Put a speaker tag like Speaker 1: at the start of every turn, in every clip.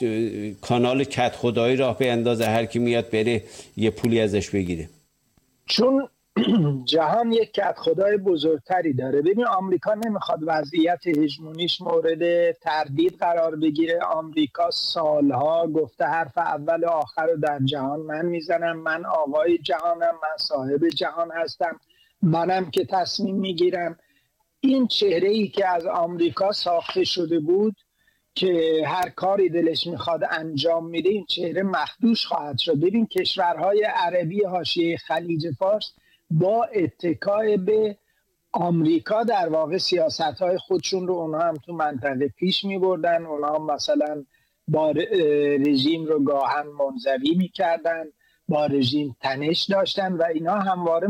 Speaker 1: کانال کد خدایی راه بیندازه، هر کی میاد بره یه پولی ازش بگیره؟
Speaker 2: چون جهان یک کد خدای بزرگتری داره. ببین آمریکا نمیخواد وضعیت هژمونیش مورد تردید قرار بگیره. آمریکا سالها گفته حرف اول و آخر رو در جهان من میزنم، من آقای جهانم، من صاحب جهان هستم، منم که تصمیم میگیرم. این چهره ای که از آمریکا ساخته شده بود که هر کاری دلش میخواد انجام میده، این چهره مخدوش خواهد شد. ببین کشورهای عربی حاشیه خلیج فارس با اتکای به آمریکا در واقع سیاست‌های خودشون رو اونها هم تو منطقه پیش می‌بردن. اونها هم مثلا با رژیم رو گاهن منزوی می‌کردن، با رژیم تنش داشتن و اینا همواره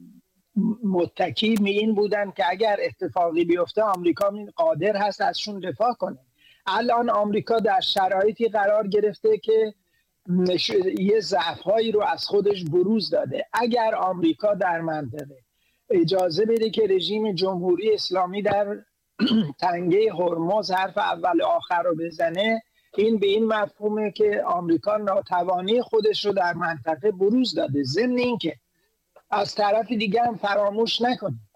Speaker 2: متکی به این بودن که اگر اتفاقی بیفته آمریکا قادر هست ازشون دفاع کنه. الان آمریکا در شرایطی قرار گرفته که یه ضعف‌هایی رو از خودش بروز داده. اگر آمریکا در منطقه اجازه بده که رژیم جمهوری اسلامی در تنگه هرمز حرف اول آخر رو بزنه، این به این مفهومه که آمریکا ناتوانی خودش رو در منطقه بروز داده. ضمن این که از طرف دیگه هم فراموش نکنیم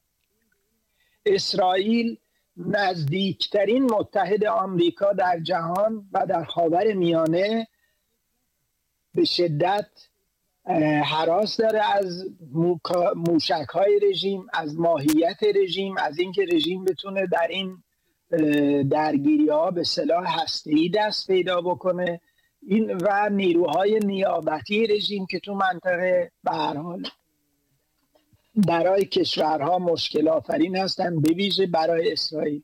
Speaker 2: اسرائیل نزدیکترین متحد آمریکا در جهان و در خاورمیانه به شدت هراس داره از موشک‌های رژیم، از ماهیت رژیم، از اینکه رژیم بتونه در این درگیری‌ها به سلاح هسته‌ای دست پیدا بکنه. این و نیروهای نیابتی رژیم که تو منطقه به هر حال برای کشورها مشکل آفرین هستن، به ویژه برای اسرائیل.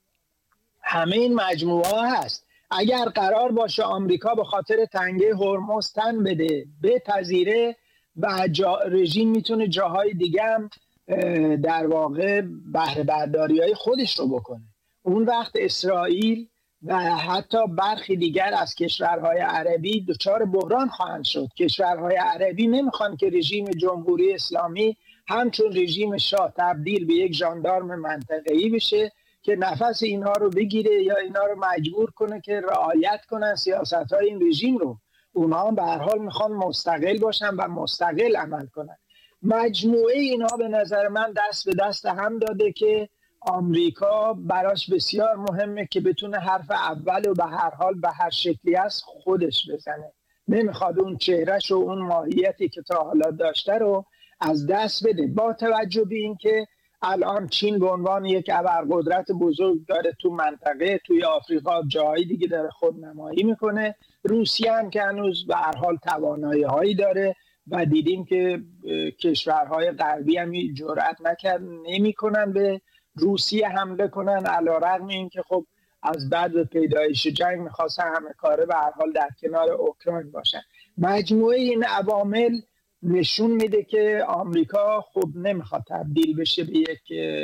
Speaker 2: همه این مجموعه ها هست. اگر قرار باشه آمریکا به خاطر تنگه هرمز تن بده، بپذیره و رژیم میتونه جاهای دیگه هم در واقع بهره برداری های خودش رو بکنه. اون وقت اسرائیل و حتی برخی دیگر از کشورهای عربی دچار بحران خواهند شد. کشورهای عربی نمیخوان که رژیم جمهوری اسلامی همچون رژیم شاه تبدیل به یک ژاندارم منطقه‌ای بشه که نفس اینها رو بگیره یا اینها رو مجبور کنه که رعایت کنن سیاست‌های این رژیم رو. اونها به هر حال میخوان مستقل باشن و مستقل عمل کنن. مجموعه اینها به نظر من دست به دست هم داده که آمریکا براش بسیار مهمه که بتونه حرف اول و به هر حال به هر شکلی هست خودش بزنه. نمیخواد اون چهرهش و اون ماهیتی که تا حالا داشته رو از دست بده. با توجه به این که الان چین به عنوان یک ابرقدرت بزرگ داره تو منطقه، توی آفریقا جاهای دیگه داره خودنمایی میکنه، روسیه هم که هنوز به هر حال توانایی‌هایی داره و دیدیم که کشورهای غربی هم جرئت نمیکنن به روسیه حمله کنن، علیرغم این که خب از بعد پیدایش جنگ میخواستن همه کاره به هر حال در کنار اوکراین باشن. مجموعه این عوامل نشون میده که آمریکا خب نمیخواد تبدیل بشه به یک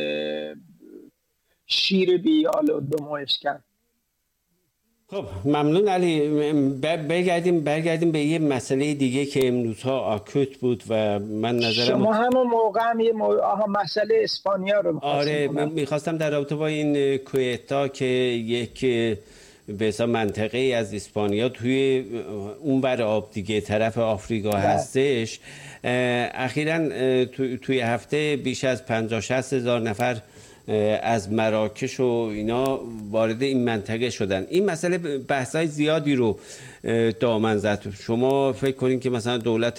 Speaker 2: شیر بیال و دم و اشکن.
Speaker 1: خب ممنون علی. برگردیم به یه مسئله دیگه که امروزها آکوت بود و من نظرم
Speaker 2: شما همون موقع هم یه مسئله اسپانیا رو
Speaker 1: میخواستم در رابطه با این کوئتا که یک به حساب منطقه از اسپانیا توی اونور آب دیگه طرف آفریقا هستش، اخیراً توی هفته بیش از 50-60 هزار نفر از مراکش و اینا وارد این منطقه شدن. این مسئله بحث‌های زیادی رو دامن زد. شما فکر کنین که مثلا دولت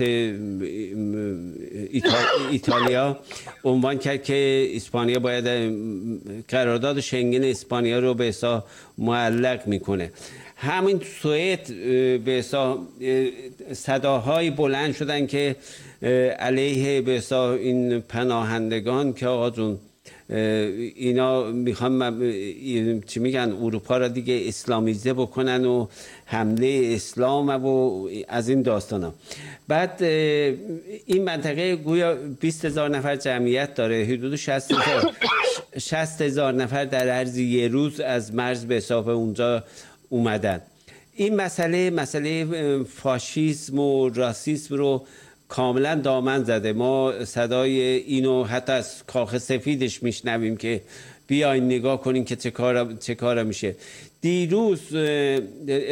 Speaker 1: ایتالیا عنوان کرد که اسپانیا باید قرارداد شنگن اسپانیا رو به حساب معلق میکنه. همین سوئد به حساب صداهای بلند شدن که علیه به حساب این پناهندگان که آقا جون اینا میخوان چی میگن اروپا را دیگه اسلامیزه بکنن و حمله اسلام و از این داستانا. بعد این منطقه گویا 20,000 نفر جمعیت داره، حدود 60,000 نفر در عرض یه روز از مرز به حساب اونجا اومدن. این مسئله فاشیسم و راسیسم رو کاملا دامن زده. ما صدای اینو حتی از کاخ سفیدش میشنویم که بیاین نگاه کنین که چه کارا میشه. دیروز